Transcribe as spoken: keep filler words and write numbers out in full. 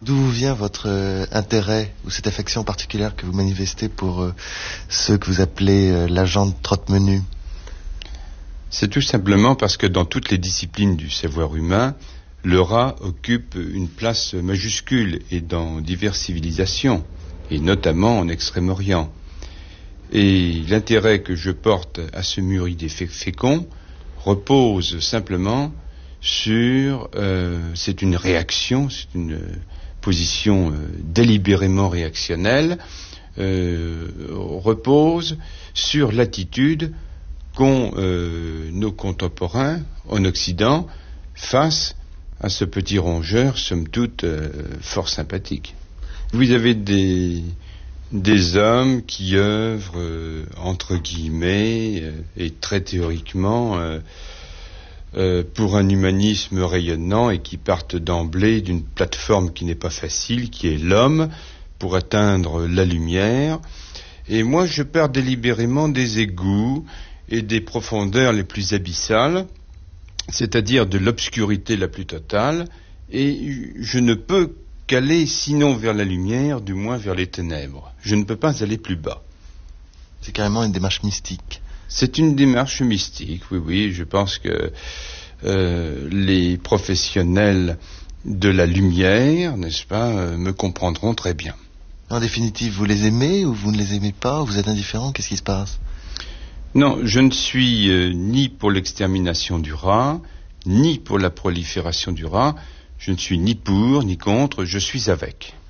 D'où vient votre euh, intérêt ou cette affection particulière que vous manifestez pour euh, ceux que vous appelez euh, l'agent de trotte-menu? C'est tout simplement parce que dans toutes les disciplines du savoir humain, le rat occupe une place majuscule et dans diverses civilisations, et notamment en Extrême-Orient. Et l'intérêt que je porte à ce muridé fécond repose simplement sur... Euh, c'est une réaction, c'est une position euh, délibérément réactionnelle, euh, repose sur l'attitude qu'ont euh, nos contemporains en Occident face à ce petit rongeur, somme toute, euh, fort sympathique. Vous avez des, des hommes qui œuvrent, euh, entre guillemets, euh, et très théoriquement, euh, euh, pour un humanisme rayonnant et qui partent d'emblée d'une plateforme qui n'est pas facile, qui est l'homme, pour atteindre la lumière. Et moi, je pars délibérément des égouts et des profondeurs les plus abyssales, c'est-à-dire de l'obscurité la plus totale, et je ne peux qu'aller sinon vers la lumière, du moins vers les ténèbres. Je ne peux pas aller plus bas. C'est carrément une démarche mystique. C'est une démarche mystique, oui, oui. Je pense que euh, les professionnels de la lumière, n'est-ce pas, euh, me comprendront très bien. En définitive, vous les aimez ou vous ne les aimez pas, ou vous êtes indifférent? Qu'est-ce qui se passe? Non, je ne suis euh, ni pour l'extermination du rat, ni pour la prolifération du rat. Je ne suis ni pour, ni contre, je suis avec.